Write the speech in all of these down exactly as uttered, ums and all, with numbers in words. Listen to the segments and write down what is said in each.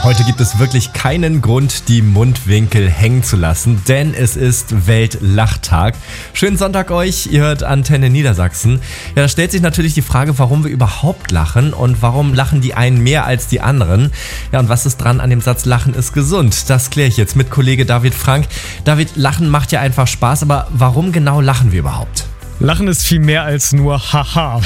Heute gibt es wirklich keinen Grund, die Mundwinkel hängen zu lassen, denn es ist Weltlachtag. Schönen Sonntag euch, ihr hört Antenne Niedersachsen. Ja, da stellt sich natürlich die Frage, warum wir überhaupt lachen und warum lachen die einen mehr als die anderen. Ja, und was ist dran an dem Satz, Lachen ist gesund? Das kläre ich jetzt mit Kollege David Frank. David, Lachen macht ja einfach Spaß, aber warum genau lachen wir überhaupt? Lachen ist viel mehr als nur Haha.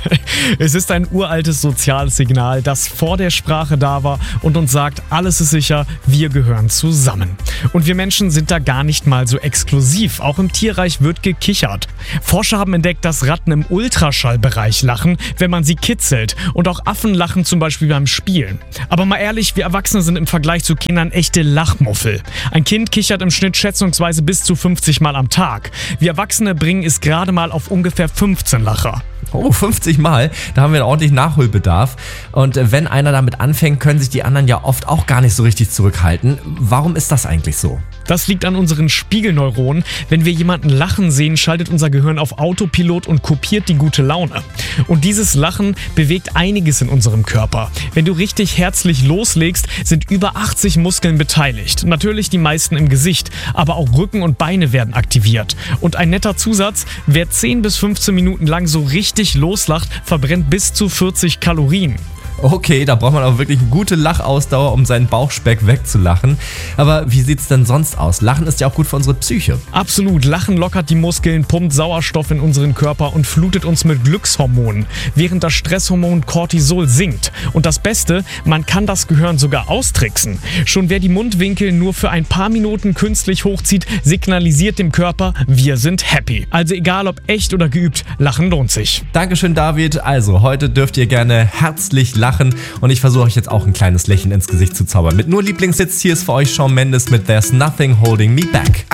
Es ist ein uraltes soziales Signal, das vor der Sprache da war und uns sagt, alles ist sicher, wir gehören zusammen. Und wir Menschen sind da gar nicht mal so exklusiv. Auch im Tierreich wird gekichert. Forscher haben entdeckt, dass Ratten im Ultraschallbereich lachen, wenn man sie kitzelt. Und auch Affen lachen zum Beispiel beim Spielen. Aber mal ehrlich, wir Erwachsene sind im Vergleich zu Kindern echte Lachmuffel. Ein Kind kichert im Schnitt schätzungsweise bis zu fünfzig Mal am Tag. Wir Erwachsene bringen es gerade mal auf ungefähr fünfzehn Lacher. Oh, fünfzig Mal? Da haben wir ordentlich Nachholbedarf. Und wenn einer damit anfängt, können sich die anderen ja oft auch gar nicht so richtig zurückhalten. Warum ist das eigentlich so? Das liegt an unseren Spiegelneuronen. Wenn wir jemanden lachen sehen, schaltet unser Gehirn auf Autopilot und kopiert die gute Laune. Und dieses Lachen bewegt einiges in unserem Körper. Wenn du richtig herzlich loslegst, sind über achtzig Muskeln beteiligt. Natürlich die meisten im Gesicht, aber auch Rücken und Beine werden aktiviert. Und ein netter Zusatz, wer zehn bis fünfzehn Minuten lang so richtig loslacht, verbrennt bis zu vierzig Kalorien. Okay, da braucht man auch wirklich eine gute Lachausdauer, um seinen Bauchspeck wegzulachen. Aber wie sieht's denn sonst aus? Lachen ist ja auch gut für unsere Psyche. Absolut. Lachen lockert die Muskeln, pumpt Sauerstoff in unseren Körper und flutet uns mit Glückshormonen, während das Stresshormon Cortisol sinkt. Und das Beste, man kann das Gehirn sogar austricksen. Schon wer die Mundwinkel nur für ein paar Minuten künstlich hochzieht, signalisiert dem Körper, wir sind happy. Also egal ob echt oder geübt, Lachen lohnt sich. Dankeschön, David. Also, heute dürft ihr gerne herzlich lachen. Und ich versuche euch jetzt auch ein kleines Lächeln ins Gesicht zu zaubern. Mit nur Lieblingshits, hier ist für euch Shawn Mendes mit There's Nothing Holding Me Back.